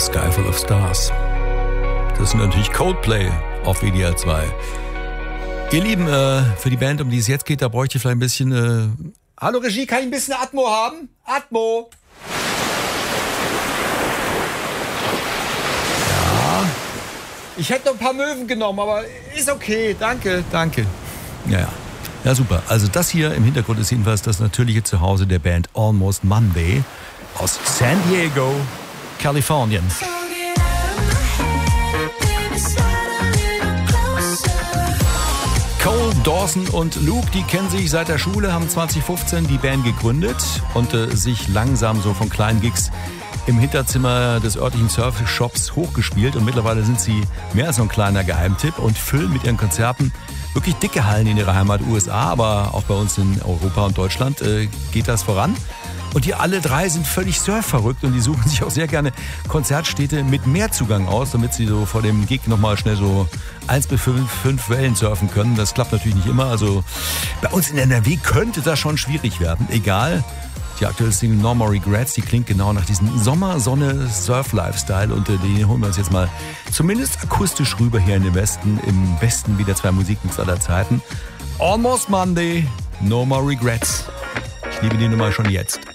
Sky Full of Stars. Das ist natürlich Coldplay auf WDR 2. Ihr Lieben, für die Band, um die es jetzt geht, da bräuchte ich vielleicht ein bisschen... Hallo Regie, kann ich ein bisschen Atmo haben? Atmo! Ja, ich hätte noch ein paar Möwen genommen, aber ist okay, danke. Ja, super. Also das hier im Hintergrund ist jedenfalls das natürliche Zuhause der Band Almost Monday aus San Diego, Kalifornien. Cole, Dawson und Luke, die kennen sich seit der Schule, haben 2015 die Band gegründet und sich langsam so von kleinen Gigs im Hinterzimmer des örtlichen Surfshops hochgespielt. Und mittlerweile sind sie mehr als so ein kleiner Geheimtipp und füllen mit ihren Konzerten wirklich dicke Hallen in ihrer Heimat USA, aber auch bei uns in Europa und Deutschland geht das voran. Und die alle drei sind völlig surfverrückt und die suchen sich auch sehr gerne Konzertstädte mit mehr Zugang aus, damit sie so vor dem Gig nochmal schnell so 1 bis 5 Wellen surfen können. Das klappt natürlich nicht immer. Also bei uns in NRW könnte das schon schwierig werden. Egal. Die aktuelle Single No More Regrets, die klingt genau nach diesem Sommer-Sonne-Surf-Lifestyle und den holen wir uns jetzt mal zumindest akustisch rüber hier in den Westen, im besten wieder 2 Musikmix aller Zeiten. Almost Monday, No More Regrets. Ich liebe die Nummer schon jetzt.